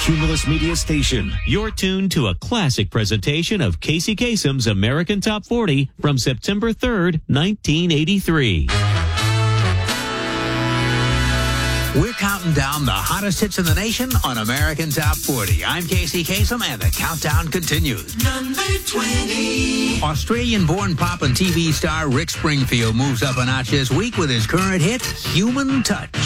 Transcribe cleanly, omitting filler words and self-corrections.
Cumulus Media Station. You're tuned to a classic presentation of Casey Kasem's American Top 40 from September 3rd, 1983. We're counting down the hottest hits in the nation on American Top 40. I'm Casey Kasem, and the countdown continues. Number 20. Australian-born pop and TV star Rick Springfield moves up a notch this week with his current hit, Human Touch.